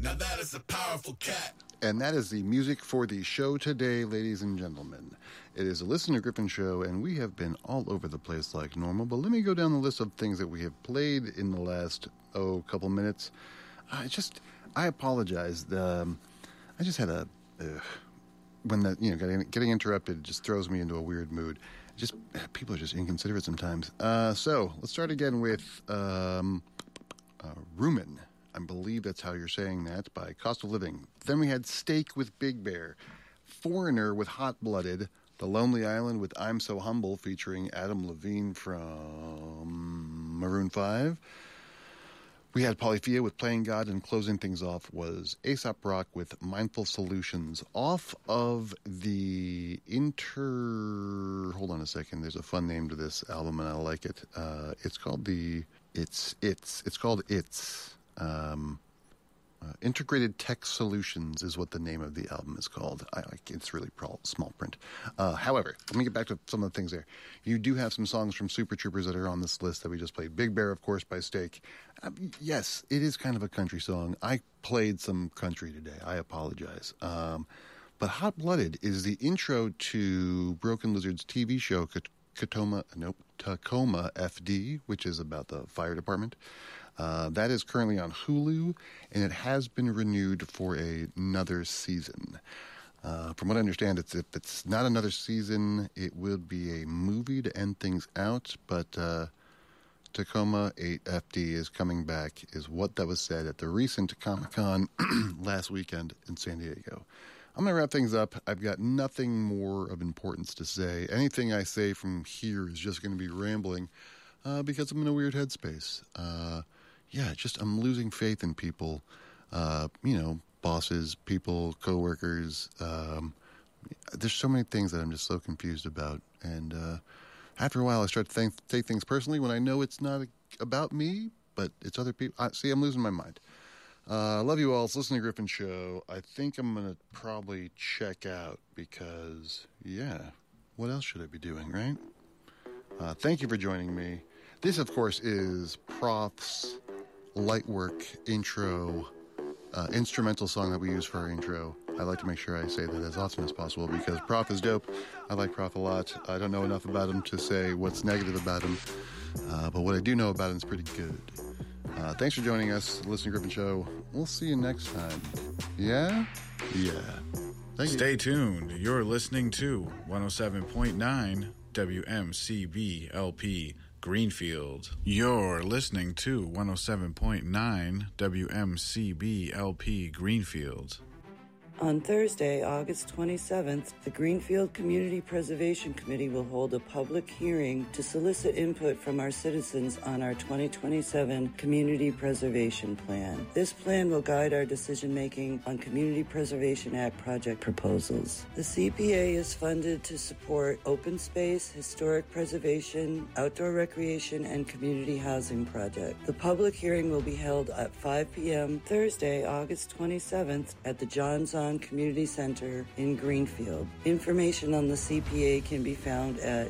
Now that is a powerful cat. And that is the music for the show today, ladies and gentlemen. It is a Listen to Griffin show, and we have been all over the place like normal. But let me go down the list of things that we have played in the last, couple minutes. I apologize. I just had when getting interrupted just throws me into a weird mood. People are just inconsiderate sometimes. So let's start again with Rumen. I believe that's how you're saying that, by Cost of Living. Then we had Steak with Big Bear, Foreigner with Hot Blooded, The Lonely Island with I'm So Humble featuring Adam Levine from Maroon 5. We had Polyphia with Playing God, and closing things off was Aesop Rock with Mindful Solutions off of the hold on a second, there's a fun name to this album and I like it. It's called Integrated Tech Solutions is what the name of the album is called. It's really small print. However, let me get back to some of the things there. You do have some songs from Super Troopers that are on this list that we just played. Big Bear, of course, by Steak. Yes, it is kind of a country song. I played some country today. I apologize. But Hot Blooded is the intro to Broken Lizard's TV show, Tacoma FD, which is about the fire department. That is currently on Hulu, and it has been renewed for another season. From what I understand, if it's not another season, it will be a movie to end things out, but Tacoma 8 FD is coming back, is what that was said at the recent Comic-Con last weekend in San Diego. I'm going to wrap things up. I've got nothing more of importance to say. Anything I say from here is just going to be rambling because I'm in a weird headspace. I'm losing faith in people, bosses, people, coworkers. There's so many things that I'm just so confused about. And after a while, I start to take things personally when I know it's not about me, but it's other people. I'm losing my mind. Love you all. It's Listen to Griffin Show. I think I'm going to probably check out because, what else should I be doing, right? Thank you for joining me. This, of course, is Prof's Lightwork intro, instrumental song that we use for our intro. I like to make sure I say that as often as possible because Prof is dope. I like Prof a lot. I don't know enough about him to say what's negative about him, but what I do know about him is pretty good. Thanks for joining us, Listen to Griffin Show. We'll see you next time. Yeah? Yeah. Thank you. Stay tuned. You're listening to 107.9 WMCB LP Greenfield. You're listening to 107.9 WMCB LP Greenfield. On Thursday, August 27th, the Greenfield Community Preservation Committee will hold a public hearing to solicit input from our citizens on our 2027 Community Preservation Plan. This plan will guide our decision-making on Community Preservation Act project proposals. The CPA is funded to support open space, historic preservation, outdoor recreation, and community housing projects. The public hearing will be held at 5 p.m. Thursday, August 27th at the John Zahn Community Center in Greenfield. Information on the CPA can be found at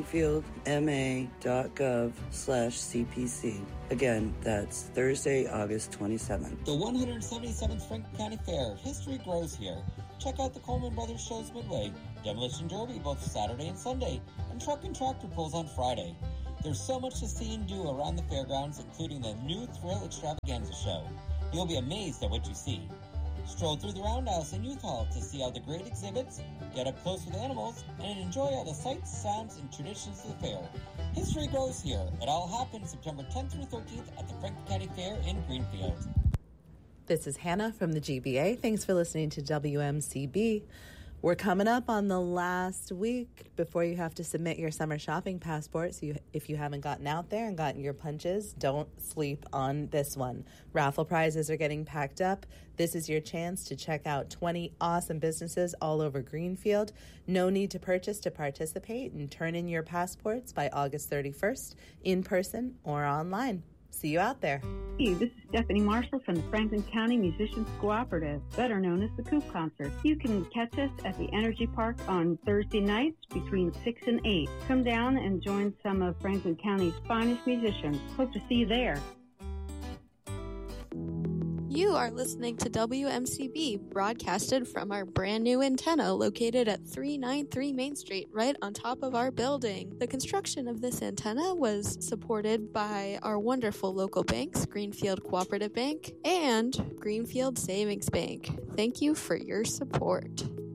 greenfieldma.gov/CPC. Again, that's Thursday, August 27th. The 177th Franklin County Fair. History grows here. Check out the Coleman Brothers shows midway, Demolition Derby both Saturday and Sunday, and Truck and Tractor Pulls on Friday. There's so much to see and do around the fairgrounds, including the new Thrill Extravaganza show. You'll be amazed at what you see. Stroll through the Roundhouse and Youth Hall to see all the great exhibits, get up close with animals, and enjoy all the sights, sounds, and traditions of the fair. History grows here. It all happens September 10th through 13th at the Franklin County Fair in Greenfield. This is Hannah from the GBA. Thanks for listening to WMCB. We're coming up on the last week before you have to submit your summer shopping passport. So if you haven't gotten out there and gotten your punches, don't sleep on this one. Raffle prizes are getting packed up. This is your chance to check out 20 awesome businesses all over Greenfield. No need to purchase to participate, and turn in your passports by August 31st in person or online. See you out there. Hey, this is Stephanie Marshall from the Franklin County Musicians Cooperative, better known as the Coop Concert. You can catch us at the Energy Park on Thursday nights between 6 and 8. Come down and join some of Franklin County's finest musicians. Hope to see you there. You are listening to WMCB, broadcasted from our brand new antenna located at 393 Main Street, right on top of our building. The construction of this antenna was supported by our wonderful local banks, Greenfield Cooperative Bank and Greenfield Savings Bank. Thank you for your support.